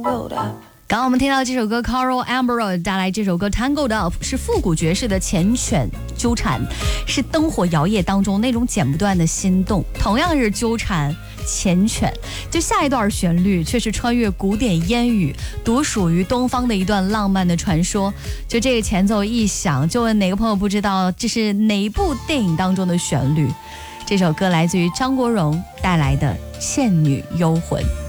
刚刚我们听到这首歌 Carol Amber 带来这首歌 Tangled Up 是复古爵士的缱绻纠缠，是灯火摇曳当中那种剪不断的心动，同样是纠缠缱绻。就下一段旋律却是穿越古典烟雨，独属于东方的一段浪漫的传说。就这个前奏一响，就问哪个朋友不知道这是哪一部电影当中的旋律。这首歌来自于张国荣带来的《倩女幽魂》。